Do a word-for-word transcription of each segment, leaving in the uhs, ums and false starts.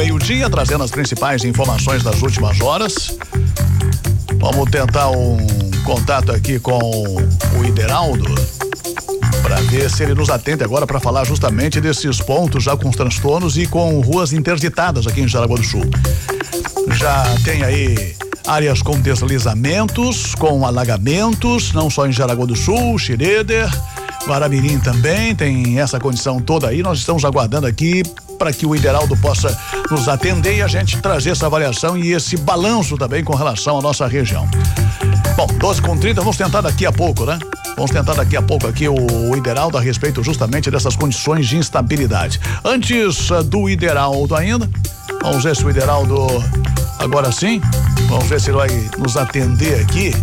meio-dia, trazendo as principais informações das últimas horas. Vamos tentar um contato aqui com o Ideraldo para ver se ele nos atende agora para falar justamente desses pontos já com os transtornos e com ruas interditadas aqui em Jaraguá do Sul. Já tem aí áreas com deslizamentos, com alagamentos, não só em Jaraguá do Sul, Xireder, Guaramirim também tem essa condição toda aí. Nós estamos aguardando aqui para que o Ideraldo possa nos atender e a gente trazer essa avaliação e esse balanço também com relação à nossa região. Bom, doze com trinta, vamos tentar daqui a pouco, né? Vamos tentar daqui a pouco aqui o, o Ideraldo a respeito justamente dessas condições de instabilidade. Antes uh, do Ideraldo ainda, vamos ver se o Ideraldo agora sim, vamos ver se ele vai nos atender aqui.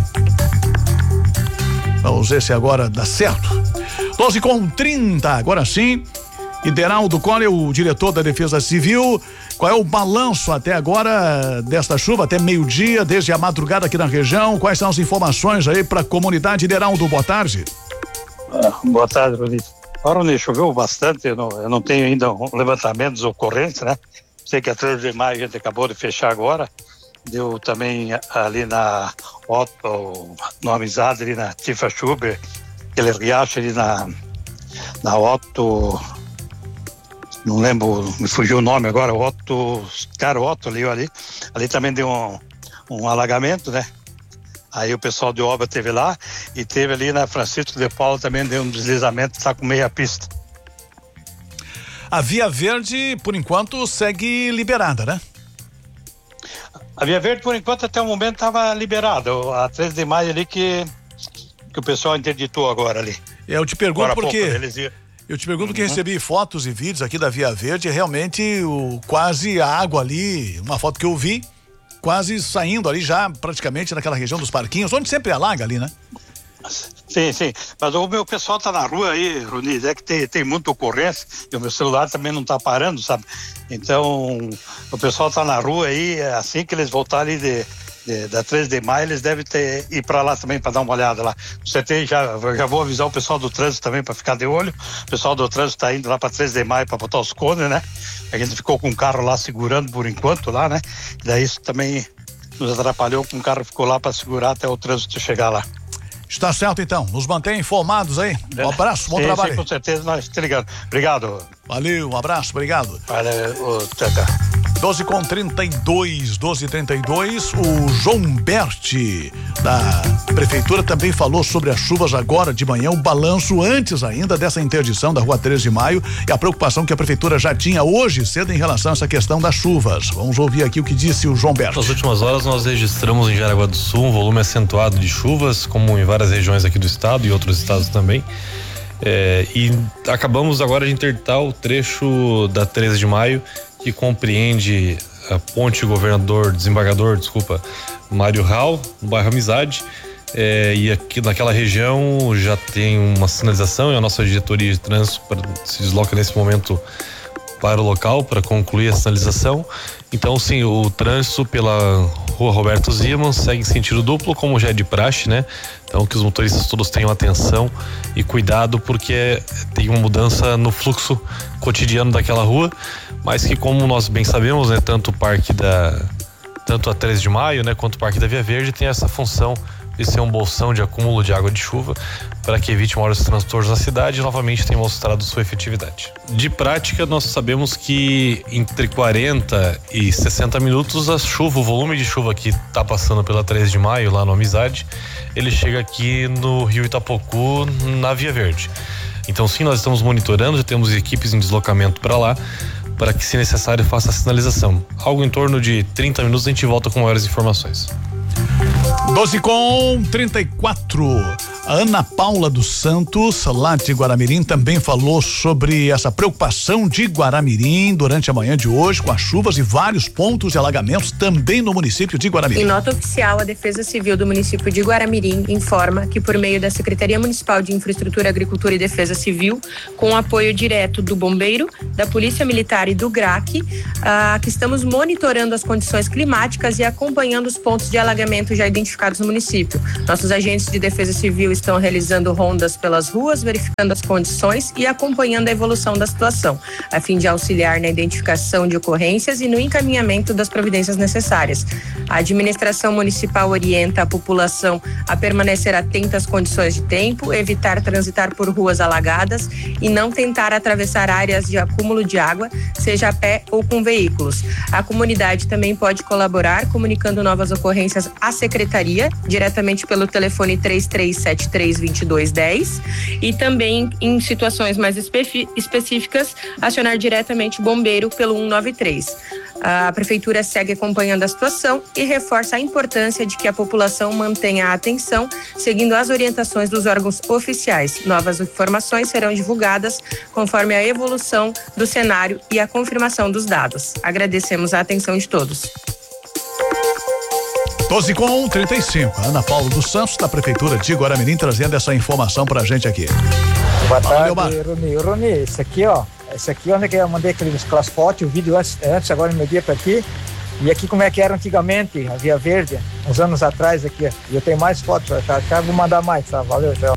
Vamos ver se agora dá certo. doze com trinta, agora sim. Ideraldo, qual é o diretor da Defesa Civil? Qual é o balanço até agora desta chuva, até meio-dia, desde a madrugada aqui na região? Quais são as informações aí para a comunidade? Ideraldo, boa tarde. Ah, boa tarde, Rony. Rony, choveu bastante, eu não, eu não tenho ainda um levantamento dos ocorrentes, né? Sei que a treze de maio a gente acabou de fechar agora. Deu também ali na Otto, na Amizade, ali na Tifa Schuber, aquele riacho ali na, na Otto. Não lembro, me fugiu o nome agora, Otto, cara, Otto ali, ali, ali também deu um, um alagamento, né? Aí o pessoal de obra teve lá e teve ali na Francisco de Paula também deu um deslizamento, está com meia pista. A Via Verde, por enquanto, segue liberada, né? A Via Verde, por enquanto, até o momento estava liberada, a treze de maio ali que, que o pessoal interditou agora ali. Eu te pergunto por quê? Iam... Eu te pergunto que uhum. recebi fotos e vídeos aqui da Via Verde, realmente o, quase a água ali, uma foto que eu vi, quase saindo ali já praticamente naquela região dos parquinhos, onde sempre alaga ali, né? Sim, sim, mas o meu pessoal tá na rua aí, Roniz, é que tem, tem muita ocorrência e o meu celular também não tá parando, sabe? Então, o pessoal tá na rua aí, assim que eles voltarem de... De, da treze de maio, eles devem ter, ir para lá também para dar uma olhada lá. Você tem, já, já vou avisar o pessoal do trânsito também para ficar de olho. O pessoal do trânsito está indo lá para treze de maio para botar os cones, né? A gente ficou com o carro lá segurando por enquanto lá, né? E daí isso também nos atrapalhou, com o carro ficou lá para segurar até o trânsito chegar lá. Está certo então, nos mantém informados aí. Um abraço, bom sim, trabalho. Sim, com certeza, nós te ligando. Obrigado. Valeu, um abraço, obrigado. Valeu, tchau, tchau. doze com trinta e dois, doze e trinta e dois, o João Berti da Prefeitura também falou sobre as chuvas agora de manhã, o balanço antes ainda dessa interdição da rua treze de maio e a preocupação que a Prefeitura já tinha hoje cedo em relação a essa questão das chuvas. Vamos ouvir aqui o que disse o João Berti. Nas últimas horas nós registramos em Jaraguá do Sul um volume acentuado de chuvas, como em várias regiões aqui do estado e outros estados também. É, e acabamos agora de interditar o trecho da treze de maio, que compreende a ponte governador, desembargador, desculpa, Mário Rau, no bairro Amizade, é, e aqui naquela região já tem uma sinalização e a nossa diretoria de trânsito se desloca nesse momento para o local para concluir a sinalização. Então, sim, o trânsito pela rua Roberto Ziman segue em sentido duplo, como já é de praxe, né? Então, que os motoristas todos tenham atenção e cuidado, porque tem uma mudança no fluxo cotidiano daquela rua, mas que, como nós bem sabemos, né, tanto o parque da, tanto a treze de maio, né, quanto o parque da Via Verde tem essa função de ser um bolsão de acúmulo de água de chuva para que evite maiores transtornos na cidade e novamente tem mostrado sua efetividade. De prática, nós sabemos que entre quarenta e sessenta minutos a chuva, o volume de chuva que está passando pela treze de maio lá no Amizade, ele chega aqui no Rio Itapocu, na Via Verde. Então, sim, nós estamos monitorando, já temos equipes em deslocamento para lá, para que, se necessário, faça a sinalização. Algo em torno de trinta minutos a gente volta com maiores informações. doze com trinta e quatro. A Ana Paula dos Santos, lá de Guaramirim, também falou sobre essa preocupação de Guaramirim durante a manhã de hoje, com as chuvas e vários pontos de alagamentos também no município de Guaramirim. Em nota oficial, a Defesa Civil do município de Guaramirim informa que, por meio da Secretaria Municipal de Infraestrutura, Agricultura e Defesa Civil, com o apoio direto do Bombeiro, da Polícia Militar e do G R A C, ah, que estamos monitorando as condições climáticas e acompanhando os pontos de alagamento já identificados no município. Nossos agentes de Defesa Civil estão realizando rondas pelas ruas, verificando as condições e acompanhando a evolução da situação, a fim de auxiliar na identificação de ocorrências e no encaminhamento das providências necessárias. A administração municipal orienta a população a permanecer atenta às condições de tempo, evitar transitar por ruas alagadas e não tentar atravessar áreas de acúmulo de água, seja a pé ou com veículos. A comunidade também pode colaborar comunicando novas ocorrências à secretaria, diretamente pelo telefone três três sete três, dois dois um zero e também em situações mais espe- específicas, acionar diretamente o bombeiro pelo um nove três. A prefeitura segue acompanhando a situação e reforça a importância de que a população mantenha a atenção, seguindo as orientações dos órgãos oficiais. Novas informações serão divulgadas conforme a evolução do cenário e a confirmação dos dados. Agradecemos a atenção de todos. doze com trinta e cinco. Ana Paula dos Santos, da Prefeitura de Guaramirim, trazendo essa informação pra gente aqui. Boa tarde, Rony. Rony, esse aqui, ó. Esse aqui onde que eu mandei aqueles, aquelas fotos, o vídeo antes, antes agora no meu dia pra aqui. E aqui como é que era antigamente, a Via Verde, uns anos atrás aqui. E eu tenho mais fotos, tá? Já vou mandar mais, tá? Valeu, tchau.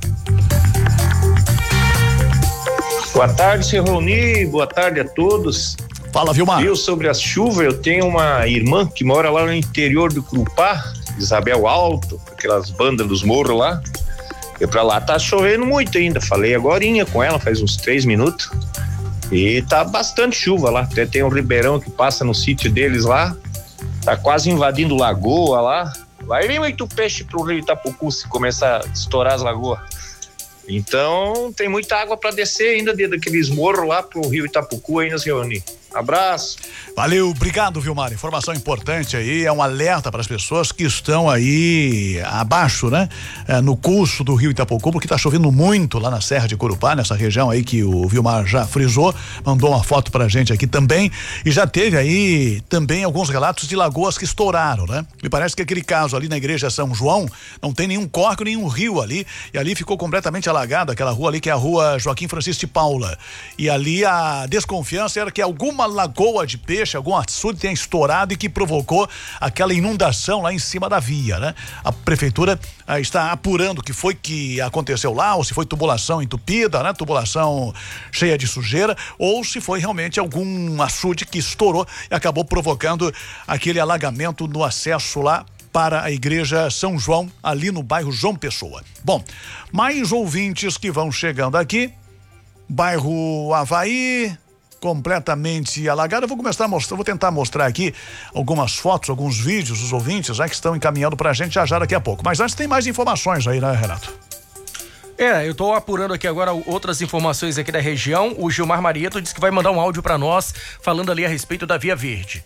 Boa tarde, seu Rony. Boa tarde a todos. Fala, Vilmar. Eu, sobre as chuvas, eu tenho uma irmã que mora lá no interior do Curupá, Isabel Alto, aquelas bandas dos morros lá. E pra lá tá chovendo muito ainda. Falei agorinha com ela, faz uns três minutos. E tá bastante chuva lá. Até tem um ribeirão que passa no sítio deles lá. Tá quase invadindo lagoa lá. Vai vir muito peixe pro rio Itapucu se começar a estourar as lagoas. Então tem muita água para descer ainda dentro daqueles morros lá pro rio Itapucu ainda se reunir. Abraço. Valeu, obrigado, Vilmar. Informação importante aí, é um alerta para as pessoas que estão aí abaixo, né? É, no curso do rio Itapucu, porque tá chovendo muito lá na Serra de Curupá, nessa região aí que o Vilmar já frisou, mandou uma foto pra gente aqui também, e já teve aí também alguns relatos de lagoas que estouraram, né? Me parece que aquele caso ali na igreja São João, não tem nenhum córrego, nenhum rio ali, e ali ficou completamente alagado, aquela rua ali que é a rua Joaquim Francisco de Paula, e ali a desconfiança era que alguma lagoa de peixe, algum açude tenha estourado e que provocou aquela inundação lá em cima da via, né? A prefeitura ah, está apurando o que foi que aconteceu lá, ou se foi tubulação entupida, né? Tubulação cheia de sujeira, ou se foi realmente algum açude que estourou e acabou provocando aquele alagamento no acesso lá para a igreja São João, ali no bairro João Pessoa. Bom, mais ouvintes que vão chegando aqui, bairro Havaí, completamente alagado. Eu vou começar a mostrar, vou tentar mostrar aqui algumas fotos, alguns vídeos dos ouvintes, né, que estão encaminhando pra gente já já daqui a pouco. Mas antes tem mais informações aí, né, Renato? É, eu tô apurando aqui agora outras informações aqui da região. O Gilmar Marieto disse que vai mandar um áudio pra nós falando ali a respeito da Via Verde.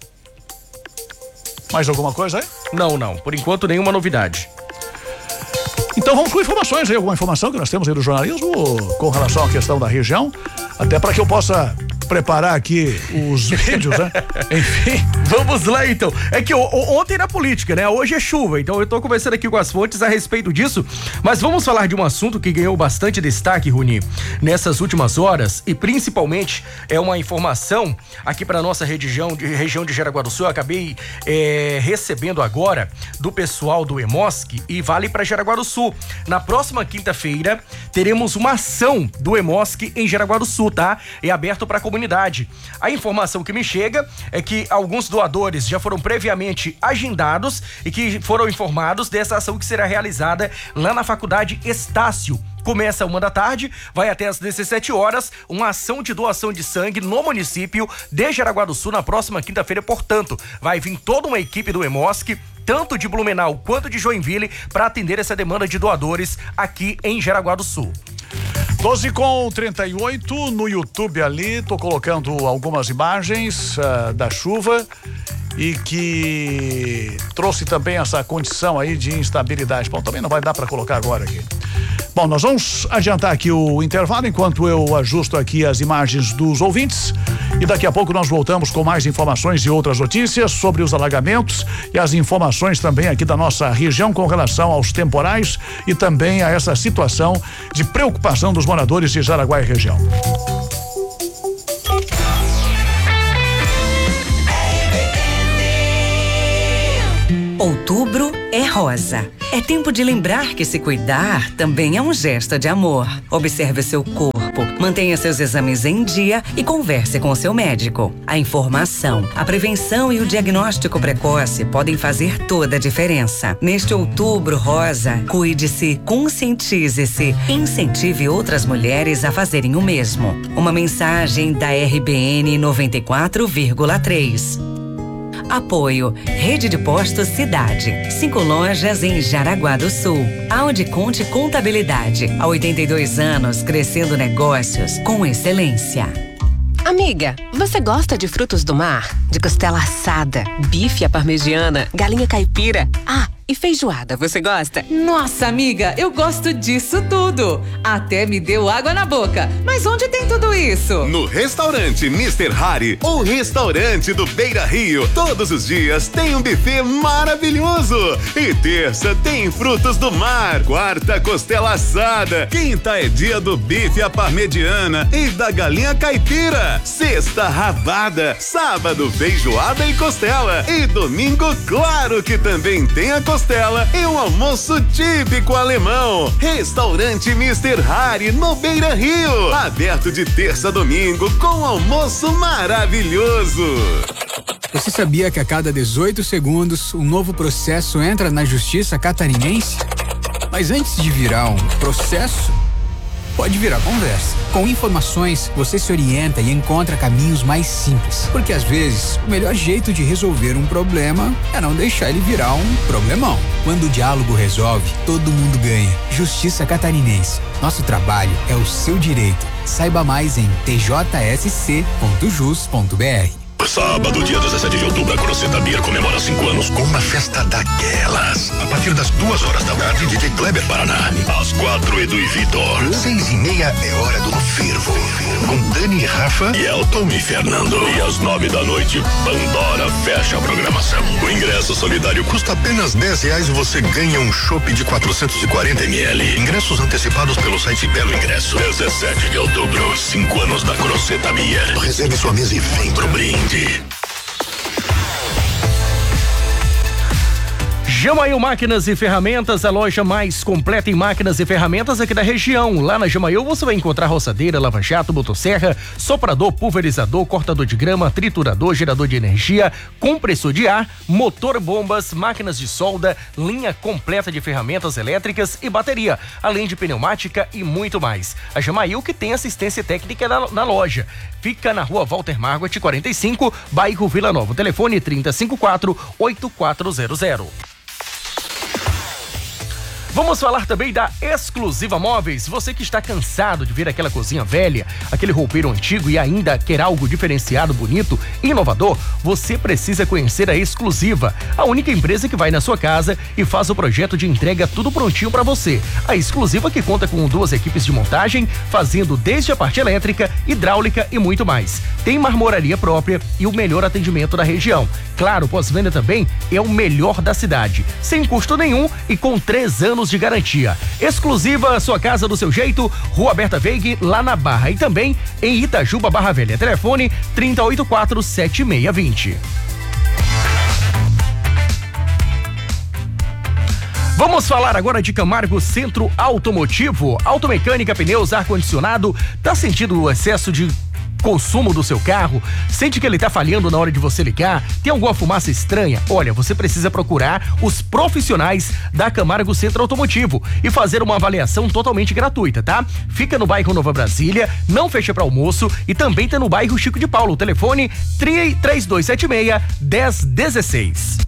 Mais alguma coisa aí? Não, não. Por enquanto, nenhuma novidade. Então vamos com informações aí, alguma informação que nós temos aí do jornalismo com relação à questão da região, até para que eu possa preparar aqui os vídeos, né? Enfim. Vamos lá, então. É que o, o, ontem na política, né? Hoje é chuva, então eu tô conversando aqui com as fontes a respeito disso, mas vamos falar de um assunto que ganhou bastante destaque, Runi, nessas últimas horas, e principalmente é uma informação aqui para nossa região de, região de Jaraguá do Sul. Eu acabei é, recebendo agora do pessoal do EMOSC e vale para Jaraguá do Sul. Na próxima quinta-feira teremos uma ação do EMOSC em Jaraguá do Sul, tá? É aberto para a comunidade. A informação que me chega é que alguns doadores já foram previamente agendados e que foram informados dessa ação que será realizada lá na Faculdade Estácio. Começa uma da tarde, vai até às dezessete horas, uma ação de doação de sangue no município de Jaraguá do Sul na próxima quinta-feira. Portanto, vai vir toda uma equipe do EMOSC, tanto de Blumenau quanto de Joinville, para atender essa demanda de doadores aqui em Jaraguá do Sul. doze com trinta e oito no YouTube ali, tô colocando algumas imagens uh, da chuva e que trouxe também essa condição aí de instabilidade. Bom, também não vai dar para colocar agora aqui. Bom, nós vamos adiantar aqui o intervalo enquanto eu ajusto aqui as imagens dos ouvintes e daqui a pouco nós voltamos com mais informações e outras notícias sobre os alagamentos e as informações também aqui da nossa região com relação aos temporais e também a essa situação de preocupação dos moradores de Jaraguá e região. Outubro é rosa. É tempo de lembrar que se cuidar também é um gesto de amor. Observe o seu corpo, mantenha seus exames em dia e converse com o seu médico. A informação, a prevenção e o diagnóstico precoce podem fazer toda a diferença. Neste Outubro Rosa, cuide-se, conscientize-se e incentive outras mulheres a fazerem o mesmo. Uma mensagem da R B N noventa e quatro vírgula três. Apoio Rede de Postos Cidade. Cinco lojas em Jaraguá do Sul. Audi Conte Contabilidade. Há oitenta e dois anos, crescendo negócios com excelência. Amiga, você gosta de frutos do mar? De costela assada, bife à parmegiana, galinha caipira? Ah, e feijoada, você gosta? Nossa, amiga, eu gosto disso tudo. Até me deu água na boca. Mas onde tem tudo isso? No restaurante mister Harry, o restaurante do Beira Rio. Todos os dias tem um buffet maravilhoso. E terça tem frutos do mar. Quarta, costela assada. Quinta é dia do bife à parmegiana e da galinha caipira. Sexta, rabada. Sábado, feijoada e costela. E domingo, claro que também tem a costela. Costela e um almoço típico alemão. Restaurante mister Harry no Beira Rio. Aberto de terça a domingo com almoço maravilhoso. Você sabia que a cada dezoito segundos um novo processo entra na justiça catarinense? Mas antes de virar um processo, pode virar conversa. Com informações, você se orienta e encontra caminhos mais simples. Porque às vezes, o melhor jeito de resolver um problema é não deixar ele virar um problemão. Quando o diálogo resolve, todo mundo ganha. Justiça Catarinense. Nosso trabalho é o seu direito. Saiba mais em t j s c ponto jus ponto b r. Sábado, dia dezessete de outubro, a Croceta Beer comemora cinco anos com uma festa daquelas. A partir das duas horas da tarde, D J Kleber Paraná. Às quatro, Edu e Vitor. Seis e meia é hora do fervo. Com Dani, Rafa e Elton e Fernando. E às nove da noite, Pandora fecha a programação. O ingresso solidário custa apenas dez reais e você ganha um chopp de quatrocentos e quarenta mililitros. Ingressos antecipados pelo site Belo Ingresso. dezessete de outubro, cinco anos da Croceta Beer. Reserve sua mesa e vem pro brinde. Jamail Máquinas e Ferramentas, a loja mais completa em máquinas e ferramentas aqui da região. Lá na Jamail você vai encontrar roçadeira, lava-jato, motosserra, soprador, pulverizador, cortador de grama, triturador, gerador de energia, compressor de ar, motor bombas, máquinas de solda, linha completa de ferramentas elétricas e bateria, além de pneumática e muito mais. A Jamail que tem assistência técnica na, na loja. Fica na rua Walter Margot, quarenta e cinco, bairro Vila Nova. Telefone trinta e cinco quatro, oito quatro zero zero. Vamos falar também da Exclusiva Móveis. Você que está cansado de ver aquela cozinha velha, aquele roupeiro antigo e ainda quer algo diferenciado, bonito e inovador, você precisa conhecer a Exclusiva, a única empresa que vai na sua casa e faz o projeto de entrega tudo prontinho para você. A Exclusiva que conta com duas equipes de montagem, fazendo desde a parte elétrica, hidráulica e muito mais. Tem marmoraria própria e o melhor atendimento da região. Claro, pós-venda também é o melhor da cidade, sem custo nenhum e com três anos de garantia. Exclusiva, sua casa do seu jeito, Rua Berta Veig, lá na Barra, e também em Itajuba, Barra Velha. Telefone trinta e oito quatro, sete seis dois zero. Vamos falar agora de Camargo Centro Automotivo. Automecânica, pneus, ar-condicionado. Tá sentindo o excesso de consumo do seu carro? Sente que ele tá falhando na hora de você ligar? Tem alguma fumaça estranha? Olha, você precisa procurar os profissionais da Camargo Centro Automotivo e fazer uma avaliação totalmente gratuita, tá? Fica no bairro Nova Brasília, não fecha para almoço e também tá no bairro Chico de Paulo. O telefone três dois sete seis, um zero um seis.